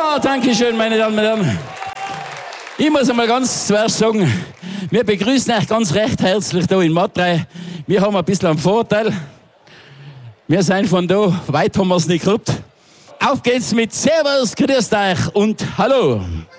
Ja, danke schön, meine Damen und Herren. Ich muss einmal ganz zuerst sagen, wir begrüßen euch ganz recht herzlich hier in Matrei. Wir haben ein bisschen einen Vorteil. Wir sind von da, weit haben wir es nicht gehabt. Auf geht's mit Servus, grüßt euch und hallo.